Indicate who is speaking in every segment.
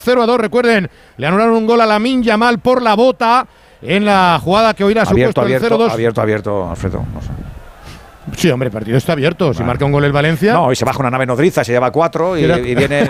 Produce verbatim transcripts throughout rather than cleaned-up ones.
Speaker 1: cero a dos, recuerden, le anularon un gol a Lamine Yamal por la bota en la jugada que hoy ha supuesto el cero dos.
Speaker 2: Abierto, abierto, Alfredo. No sé.
Speaker 1: Sí, hombre, el partido está abierto.
Speaker 2: Vale.
Speaker 1: Si marca un gol el Valencia.
Speaker 2: No, y se baja una nave nodriza, se lleva cuatro y, y viene.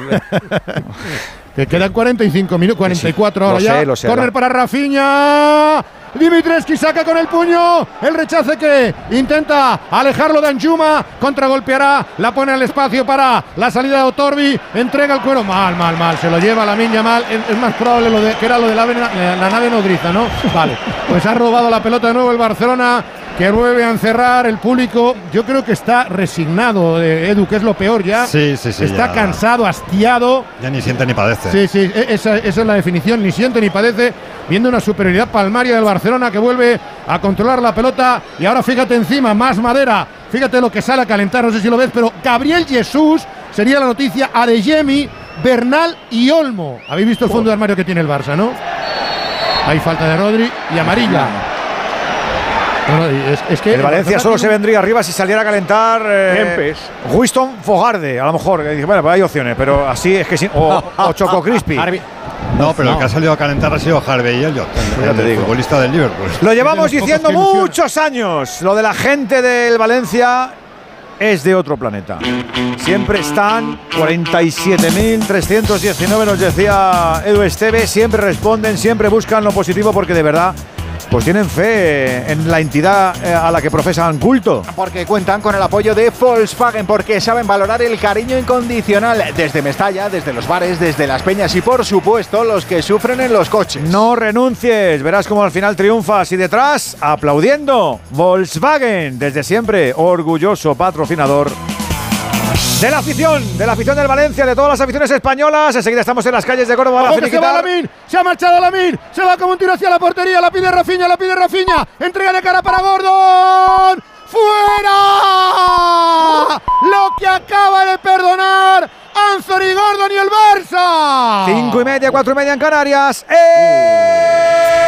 Speaker 1: Que quedan cuarenta y cinco minutos, cuarenta y cuatro
Speaker 2: sí,
Speaker 1: ahora
Speaker 2: lo
Speaker 1: ya.
Speaker 2: Sé, lo sé,
Speaker 1: Córner
Speaker 2: lo.
Speaker 1: para Dimitrescu. Dimitrescu saca con el puño. El rechace que intenta alejarlo de Anjuma. Contragolpeará. La pone al espacio para la salida de Otorbi. Entrega el cuero. Mal, mal, mal. Se lo lleva Lamine Yamal. Es, es más probable lo de, que era lo de la, la, la nave nodriza, ¿no? Vale. Pues ha robado la pelota de nuevo el Barcelona, que vuelve a encerrar el público. Yo creo que está resignado, eh, Edu, que es lo peor ya.
Speaker 3: Sí, sí, sí.
Speaker 1: Está
Speaker 3: ya.
Speaker 1: cansado, hastiado.
Speaker 3: Ya ni siente ni padece.
Speaker 1: Sí, sí, esa, esa es la definición. Ni siente ni padece, viendo una superioridad palmaria del Barcelona, que vuelve a controlar la pelota. Y ahora fíjate encima, más madera. Fíjate lo que sale a calentar, no sé si lo ves, pero Gabriel Jesús sería la noticia. Adeyemi, Bernal y Olmo. Habéis visto el fondo de armario que tiene el Barça, ¿no? Hay falta de Rodri y amarilla. No, es, es que
Speaker 2: el Valencia solo se vendría arriba si saliera a calentar eh, Winston Fogarde, a lo mejor. Bueno, pues hay opciones, pero así es que sí. O, o Choco Crispy.
Speaker 3: No, pero no. El que ha salido a calentar ha sido Harvey Elliott, el,
Speaker 2: ya te
Speaker 3: el
Speaker 2: digo.
Speaker 3: futbolista del Liverpool.
Speaker 2: Lo llevamos diciendo muchos años. Lo de la gente del Valencia es de otro planeta. Siempre están. Cuarenta y siete mil trescientos diecinueve nos decía Edu Esteve. Siempre responden, siempre buscan lo positivo, porque de verdad pues tienen fe en la entidad a la que profesan culto.
Speaker 4: Porque cuentan con el apoyo de Volkswagen, porque saben valorar el cariño incondicional desde Mestalla, desde los bares, desde las peñas y por supuesto los que sufren en los coches.
Speaker 2: No renuncies, verás cómo al final triunfas, y detrás, aplaudiendo, Volkswagen, desde siempre orgulloso patrocinador de la afición, de la afición del Valencia, de todas las aficiones españolas. Enseguida estamos en las calles de Córdoba.
Speaker 1: ¡Ojo, que se va Lamine! ¡Se ha marchado Lamine! ¡Se va como un tiro hacia la portería! ¡La pide Rafinha! ¡La pide Rafinha! ¡Entrega de cara para Gordon! ¡Fuera! Lo que acaba de perdonar Anthony Gordon y el Barça.
Speaker 2: Cinco y media, cuatro y media en Canarias. ¡Eh!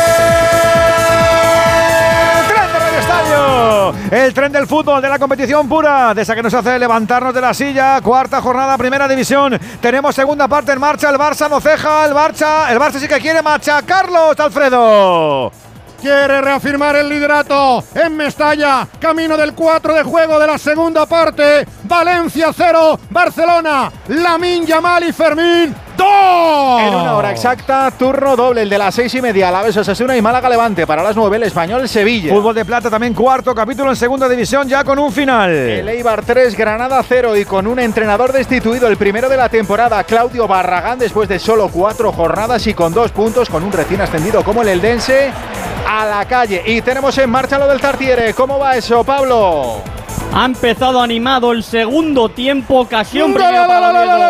Speaker 2: El tren del fútbol, de la competición pura, de esa que nos hace levantarnos de la silla. Cuarta jornada, primera división. Tenemos segunda parte en marcha. El Barça no ceja. El Barça, el Barça sí que quiere machacarlos, Alfredo.
Speaker 1: Quiere reafirmar el liderato en Mestalla. Camino del cuatro de juego de la segunda parte. Valencia cero, Barcelona. Lamine Yamal y Fermín dos.
Speaker 4: En una hora exacta, turno doble, el de las seis y media. Alavés Osasuna y Málaga Levante. Para las nueve, el Español Sevilla.
Speaker 2: Fútbol de plata también, cuarto capítulo en segunda división, ya con un final.
Speaker 4: El Eibar tres, Granada cero, y con un entrenador destituido, el primero de la temporada, Claudio Barragán, después de solo cuatro jornadas y con dos puntos, con un recién ascendido como el Eldense, a la calle. Y tenemos en marcha lo del Tartiere. ¿Cómo va eso, Pablo?
Speaker 5: Ha empezado animado el segundo tiempo, ocasión primera para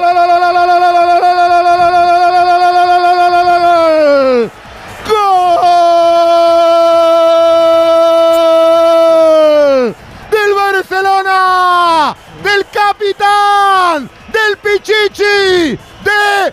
Speaker 1: ¡Gol! ¡Del Barcelona! ¡Del capitán! ¡Del Pichichi! ¡De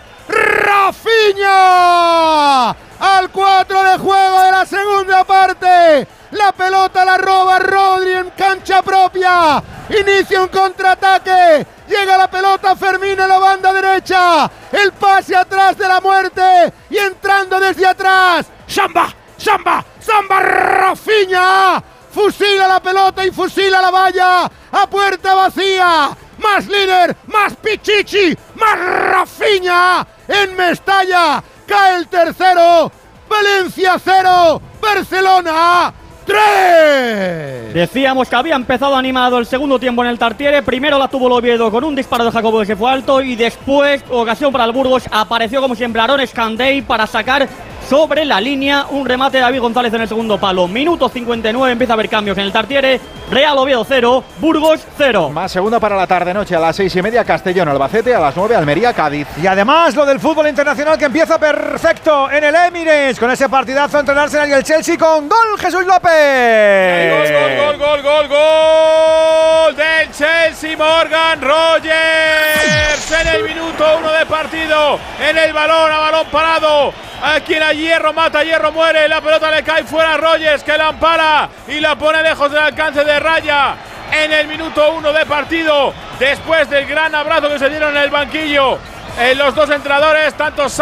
Speaker 1: Rafinha! Al cuatro de juego de la segunda parte. La pelota la roba Rodri en cancha propia. Inicia un contraataque. Llega la pelota Fermín en la banda derecha. El pase atrás de la muerte. Y entrando desde atrás. ¡Samba! ¡Samba! ¡Samba! ¡Rafinha! Fusila la pelota y fusila la valla. A puerta vacía. Más líder. Más Pichichi. Más Rafinha. En Mestalla. Cae el tercero. Valencia cero. Barcelona tres.
Speaker 5: Decíamos que había empezado animado el segundo tiempo en el Tartiere. Primero la tuvo el Oviedo con un disparo de Jacobo que se fue alto, y después, ocasión para el Burgos, apareció como siempre Aaron Escandey para sacar sobre la línea un remate de David González en el segundo palo. Minuto cincuenta y nueve, empieza a haber cambios en el Tartiere. Real Oviedo cero, Burgos cero.
Speaker 4: Más segunda para la tarde-noche, a las seis y media Castellón Albacete, a las nueve Almería Cádiz.
Speaker 2: Y además lo del fútbol internacional, que empieza perfecto en el Emirates, con ese partidazo entre el Arsenal y el Chelsea, con gol Jesús López.
Speaker 6: Gol, gol, gol, gol, gol, gol del Chelsea, Morgan Rogers en el minuto uno de partido, en el balón, a balón parado. A quien a hierro mata, hierro muere. La pelota le cae fuera a Rogers, que la ampara y la pone lejos del alcance de raya. En el minuto uno de partido, después del gran abrazo que se dieron en el banquillo eh, los dos entrenadores, tanto